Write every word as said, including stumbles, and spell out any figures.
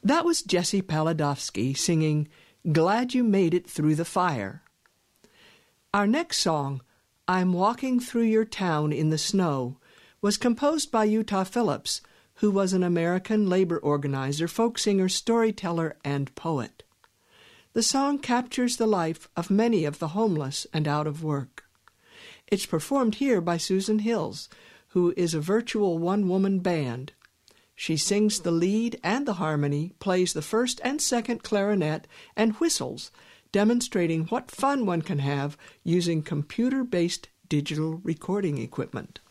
That was Jesse Paladowski singing Glad You Made It Through the Fire. Our next song, I'm Walking Through Your Town in the Snow, was composed by Utah Phillips, who was an American labor organizer, folk singer, storyteller, and poet. The song captures the life of many of the homeless and out of work. It's performed here by Susan Hills, who is a virtual one-woman band. She sings the lead and the harmony, plays the first and second clarinet, and whistles, demonstrating what fun one can have using computer-based digital recording equipment.